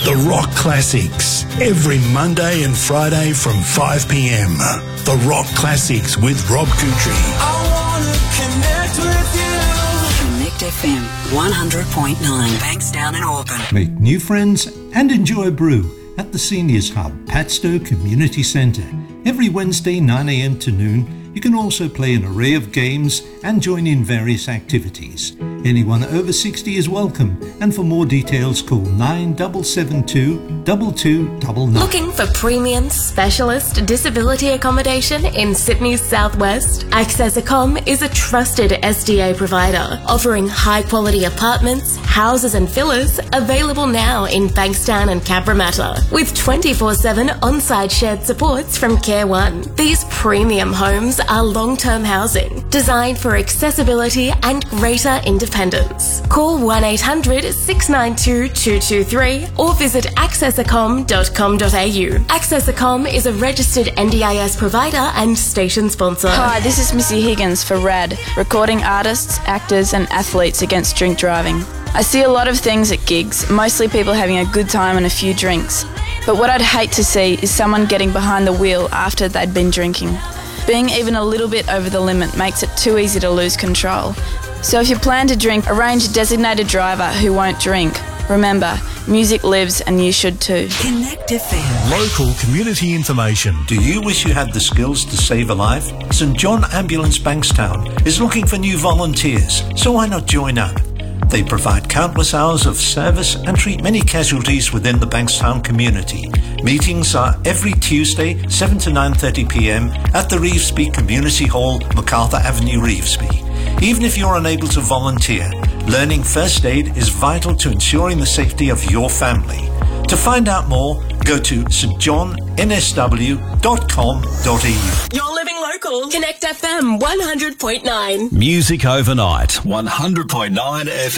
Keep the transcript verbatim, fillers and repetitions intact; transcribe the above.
The Rock Classics, every Monday and Friday from five p m. The Rock Classics with Rob Kutry. I wanna connect with you. Connect F M one hundred point nine, Bankstown and Auburn. Make new friends and enjoy a brew at the Seniors Hub, Padstow Community Centre. Every Wednesday nine a m to noon. You can also play an array of games and join in various activities. Anyone over sixty is welcome, and for more details call nine seven seven two, two two nine nine. Looking for premium specialist disability accommodation in Sydney's southwest? Access Accom is a trusted S D A provider, offering high quality apartments, houses and villas available now in Bankstown and Cabramatta, with twenty-four seven on-site shared supports from Care One. These premium homes are long-term housing, designed for accessibility and greater independence. Call one eight hundred, six nine two, two two three or visit access accom dot com dot a u. Access Accom is a registered N D I S provider and station sponsor. Hi, this is Missy Higgins for RAD, recording artists, actors and athletes against drink driving. I see a lot of things at gigs, mostly people having a good time and a few drinks. But what I'd hate to see is someone getting behind the wheel after they'd been drinking. Being even a little bit over the limit makes it too easy to lose control. So if you plan to drink, arrange a designated driver who won't drink. Remember, music lives and you should too. Connect F M. Local community information. Do you wish you had the skills to save a life? St John Ambulance Bankstown is looking for new volunteers, so why not join up? They provide countless hours of service and treat many casualties within the Bankstown community. Meetings are every Tuesday, seven to nine thirty p m at the Revesby Community Hall, MacArthur Avenue, Revesby. Even if you're unable to volunteer, learning first aid is vital to ensuring the safety of your family. To find out more, go to st john n s w dot com dot a u. You're living local. Connect F M one hundred point nine. Music overnight, one hundred point nine F M.